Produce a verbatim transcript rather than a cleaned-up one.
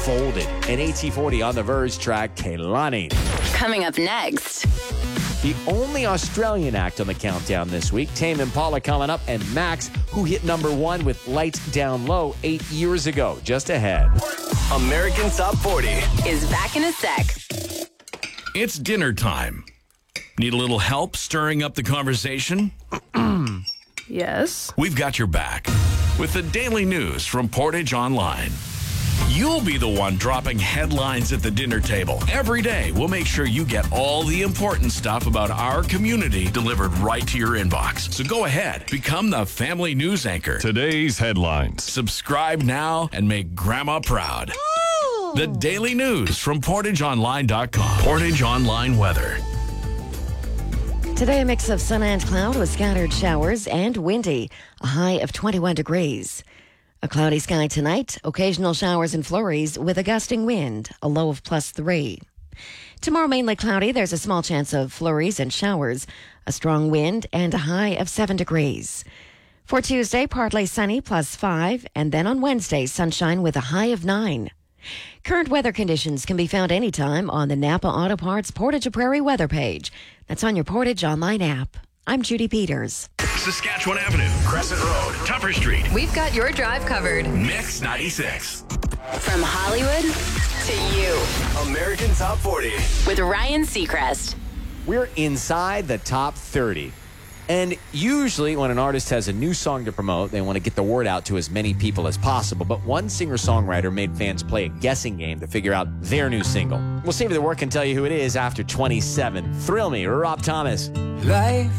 Folded. And A T forty on the Verge track, Kehlani. Coming up next. The only Australian act on the countdown this week, Tame Impala coming up, and Max, who hit number one with Lights Down Low eight years ago, just ahead. American Top forty Is back in a sec. It's dinner time. Need a little help stirring up the conversation? Yes. We've got your back with the daily news from Portage Online. You'll be the one dropping headlines at the dinner table. Every day, we'll make sure you get all the important stuff about our community delivered right to your inbox. So go ahead, become the family news anchor. Today's headlines. Subscribe now and make Grandma proud. Ooh. The daily news from portage online dot com. Portage Online weather. Today, a mix of sun and cloud with scattered showers and windy, a high of twenty-one degrees. A cloudy sky tonight, occasional showers and flurries with a gusting wind, a low of plus three. Tomorrow, mainly cloudy. There's a small chance of flurries and showers, a strong wind, and a high of seven degrees. For Tuesday, partly sunny, plus five, and then on Wednesday, sunshine with a high of nine. Current weather conditions can be found anytime on the Napa Auto Parts Portage Prairie weather page. That's on your Portage Online app. I'm Judy Peters. Saskatchewan Avenue, Crescent Road, Tupper Street. We've got your drive covered. Mix ninety-six. From Hollywood to you. American Top forty With Ryan Seacrest. We're inside the top thirty. And usually when an artist has a new song to promote, they want to get the word out to as many people as possible. But one singer-songwriter made fans play a guessing game to figure out their new single. We'll save you the work and tell you who it is after twenty-seven. Thrill Me, Rob Thomas. Life